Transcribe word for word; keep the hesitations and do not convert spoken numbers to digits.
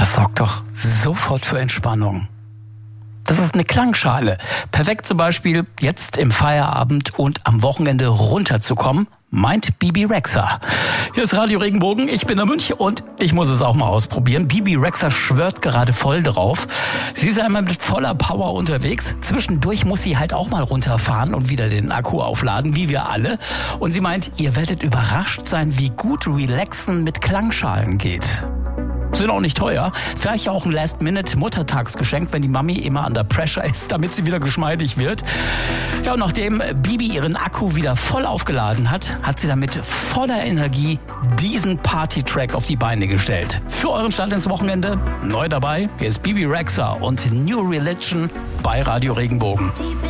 Das sorgt doch sofort für Entspannung. Das ist eine Klangschale. Perfekt zum Beispiel jetzt im Feierabend und am Wochenende runterzukommen, meint Bebe Rexha. Hier ist Radio Regenbogen, ich bin der Münch und ich muss es auch mal ausprobieren. Bebe Rexha schwört gerade voll drauf. Sie ist einmal mit voller Power unterwegs. Zwischendurch muss sie halt auch mal runterfahren und wieder den Akku aufladen, wie wir alle. Und sie meint, ihr werdet überrascht sein, wie gut Relaxen mit Klangschalen geht. Sind auch nicht teuer. Vielleicht auch ein Last-Minute-Muttertagsgeschenk, wenn die Mami immer under pressure ist, damit sie wieder geschmeidig wird. Ja, und nachdem Bibi ihren Akku wieder voll aufgeladen hat, hat sie damit voller Energie diesen Party-Track auf die Beine gestellt. Für euren Start ins Wochenende neu dabei. Hier ist Bebe Rexha und New Religion bei Radio Regenbogen.